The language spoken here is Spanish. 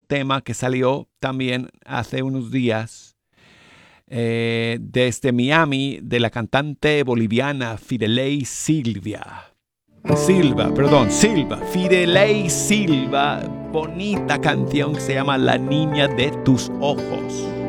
tema que salió también hace unos días desde Miami de la cantante boliviana Fideley Silva. Fideley Silva. Bonita canción que se llama La niña de tus ojos.